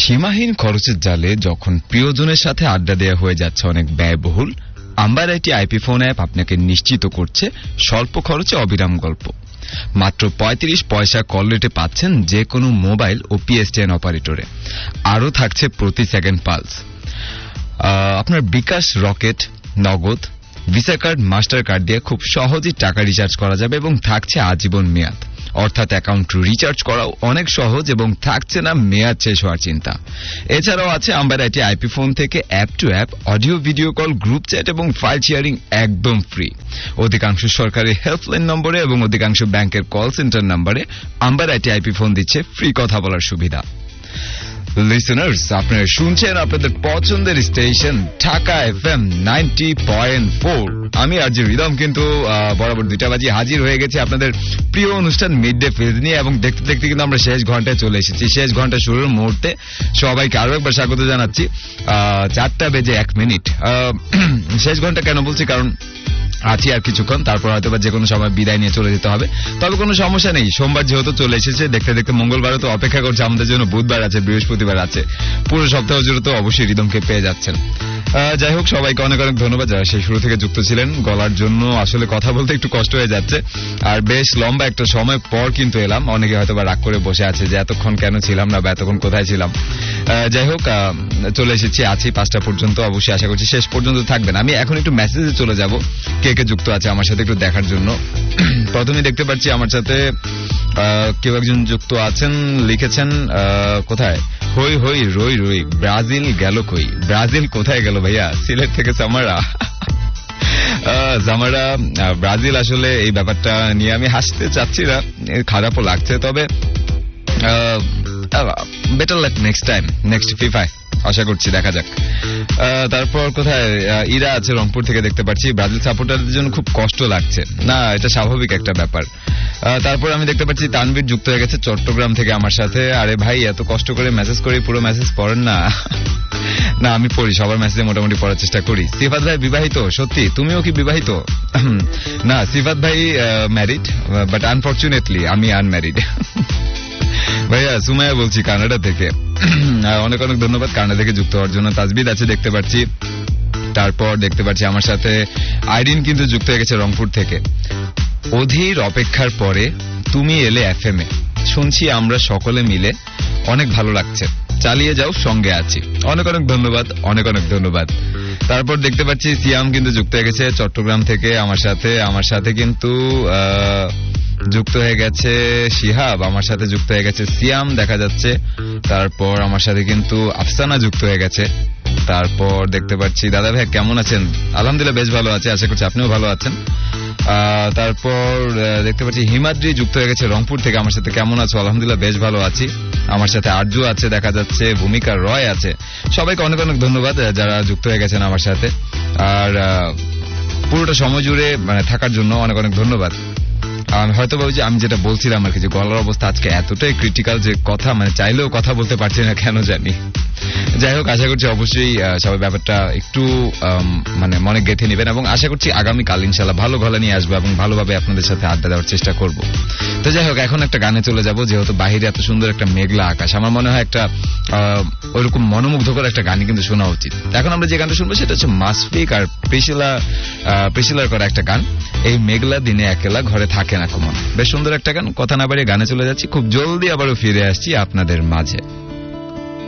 সীমাহীন খরচের জালে যখন প্রিয়জনের সাথে আড্ডা দেওয়া হয়ে যাচ্ছে অনেক ব্যয়বহুল, amber IT IP phone app আপনাকে নিশ্চিত করছে স্বল্প খরচে অবিরাম গল্প। মাত্র ৩৫ পয়সা কল রেটে পাচ্ছেন যে কোনো মোবাইল ও পিএসটিএন অপারেটরে। আরও থাকছে প্রতি সেকেন্ড পালস। আপনার বিকাশ, রকেট, নগদ, ভিসা কার্ড, মাস্টার কার্ড দিয়ে খুব সহজেই টাকা রিচার্জ করা যাবে এবং থাকছে আজীবন মেয়াদ। অর্থাৎ অ্যাকাউন্ট রিচার্জ করাও অনেক সহজ এবং থাকছে না মেয়াদ শেষ হওয়ার চিন্তা। এছাড়াও আছে আম্বার আইটি আইপি ফোন থেকে app two app audio, video call, group chat এবং ফাইল শেয়ারিং একদম ফ্রি। অধিকাংশ সরকারি হেল্পলাইন নম্বরে এবং অধিকাংশ ব্যাংকের কল সেন্টার নম্বরে আম্বার আইটি আইপি ফোন দিচ্ছে ফ্রি কথা বলার সুবিধা। লিসেনার্স, আপনারা শুনছেন আপনাদের পছন্দের স্টেশন ঢাকা এফএম 90.4। আমি আর যে রিদম কিন্তু বরাবর 2টা বাজে হাজির হয়ে গেছি আপনাদের প্রিয় অনুষ্ঠান মিড ডে ফিজ নিয়ে, এবং দেখতে দেখতে কিন্তু আমরা শেষ ঘন্টায় চলে এসেছি। শেষ ঘন্টা শুরুর মুহূর্তে সবাইকে আরো একবার স্বাগত জানাচ্ছি। 4টা বেজে 1 মিনিট। শেষ ঘন্টা কেন বলছি, কারণ আছি আর কিছুক্ষণ, তারপর হয়তো বা যে কোনো সময় বিদায় নিয়ে চলে যেতে হবে। তবে কোনো সমস্যা নেই, সোমবার যেহেতু চলে এসেছে, দেখতে দেখতে মঙ্গলবারও তো অপেক্ষা করছে আমাদের জন্য, বুধবার আছে, বৃহস্পতিবার আছে, পুরো সপ্তাহ জুড়ে তো অবশ্যই রিদমকে পেয়ে যাচ্ছেন। যাই হোক, সবাইকে অনেক অনেক ধন্যবাদ যারা সেই শুরু থেকে যুক্ত ছিলেন। গলার জন্য আসলে কথা বলতে একটু কষ্ট হয়ে যাচ্ছে, আর বেশ লম্বা একটা সময় পর কিন্তু এলাম। অনেকে হয়তো বা রাগ করে বসে আছে যে এতক্ষণ কেন ছিলাম না বা এতক্ষণ কোথায় ছিলাম। যাই হোক, চলে এসেছি, আছি 5টা পর্যন্ত। অবশ্যই আশা করছি শেষ পর্যন্ত থাকবেন। আমি এখন একটু মেসেজে চলে যাব কে কে যুক্ত আছে আমার সাথে একটু দেখার জন্য। প্রথমে দেখতে পাচ্ছি আমার সাথে কেউ একজন যুক্ত আছেন, লিখেছেন কোথায়, হই হই রই রই, ব্রাজিল গেল কই। ব্রাজিল কোথায় গেল ভাইয়া? সিলেট থেকে সামারা। জামারা, ব্রাজিল আসলে এই ব্যাপারটা নিয়ে আমি হাসতে চাচ্ছি না, খারাপও লাগছে, তবে better luck next time, next ফিফায় আশা করছি, দেখা যাক। তারপর কোথায় ইরা আছে, রংপুর থেকে দেখতে পাচ্ছি। ব্রাজিল সাপোর্টারদের জন্য খুব কষ্ট লাগছে, না এটা স্বাভাবিক একটা ব্যাপার। তারপর আমি দেখতে পাচ্ছি তানভীর যুক্ত হয়ে গেছে চট্টগ্রাম থেকে আমার সাথে। আরে ভাই, এত কষ্ট করে মেসেজ করি, পুরো মেসেজ পড়েন না? না, আমি পড়ি, সবার মেসেজে মোটামুটি পড়ার চেষ্টা করি। সিফাত ভাই বিবাহিত? সত্যি? তুমিও কি বিবাহিত? না, সিফাত ভাই ম্যারিড, বাট আনফরচুনেটলি আমি আনম্যারিড। ভাইয়া সুমাইয়া বলছি কানাডা থেকে। অনেক অনেক ধন্যবাদ কানাডা থেকে যুক্ত হওয়ার জন্য। তাজবিদ আছে দেখতে পাচ্ছি। তারপর দেখতে পাচ্ছি আমার সাথে আইরিন কিন্তু যুক্ত হয়ে গেছে রংপুর থেকে। অধীর অপেক্ষার পরে তুমি এলে এফএম এ, শুনছি আমরা সকলে মিলে, অনেক ভালো লাগছে, চালিয়ে যাও, সঙ্গে আছি। অনেক অনেক ধন্যবাদ, অনেক অনেক ধন্যবাদ। তারপর দেখতে পাচ্ছি সিয়াম কিন্তু যুক্ত হয়ে গেছে চট্টগ্রাম থেকে আমার সাথে। আমার সাথে কিন্তু যুক্ত হয়ে গেছে শিহাব, আমার সাথে যুক্ত হয়ে গেছে সিয়াম দেখা যাচ্ছে। তারপর আমার সাথে কিন্তু আফসানা যুক্ত হয়ে গেছে। তারপর দেখতে পাচ্ছি দাদা ভাই কেমন আছেন? আলহামদুলিল্লাহ বেশ ভালো আছে, আশা করছি আপনিও ভালো আছেন। তারপর দেখতে পাচ্ছি হিমাদ্রি যুক্ত হয়ে গেছে রংপুর থেকে আমার সাথে। কেমন আছো? আলহামদুলিল্লাহ বেশ ভালো আছি। আমার সাথে আরজু আছে দেখা যাচ্ছে, ভূমিকা রয় আছে। সবাইকে অনেক অনেক ধন্যবাদ যারা যুক্ত হয়ে গেছেন আমার সাথে, আর পুরোটা সময় জুড়ে থাকার জন্য অনেক অনেক ধন্যবাদ। হয়তো ভাবছি আমি যেটা বলছিলাম আর কি, যে গলার অবস্থা আজকে এতটাই ক্রিটিক্যাল যে কথা চাইলেও কথা বলতে পারছি না কেন জানি। যাই হোক, আশা করছি অবশ্যই সবাই ব্যাপারটা একটু মনে গেঁথে নেবেন, এবং আশা করছি আগামীকাল ইনশাল্লাহ ভালো গলা নিয়ে আসবো এবং ভালোভাবে আপনাদের সাথে আড্ডা দেওয়ার চেষ্টা করব। তো যাই হোক, এখন একটা গানে চলে যাব, যেহেতু বাহিরে এত সুন্দর একটা মেঘলা আকাশ, আমার মনে হয় একটা ওইরকম মনোমুগ্ধকর একটা গান কিন্তু শোনা উচিত। এখন আমরা যে গানটা শুনবো সেটা হচ্ছে মাসফিক আর প্রিশিলার করা একটা গান, এই মেঘলা দিনে একেলা ঘরে থাকে না কমন। বেশ সুন্দর একটা গান, কথা না বাড়িয়ে গানে চলে যাচ্ছি, খুব জলদি আবারও ফিরে আসছি আপনাদের মাঝে।